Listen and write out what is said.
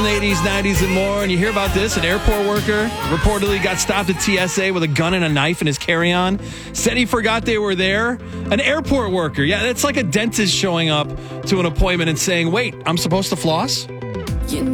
the 80s, 90s, and more. And you hear about this. An airport worker reportedly got stopped at TSA with a gun and a knife in his carry-on. Said he forgot they were there. An airport worker. Yeah, that's like a dentist showing up to an appointment and saying, wait, I'm supposed to floss?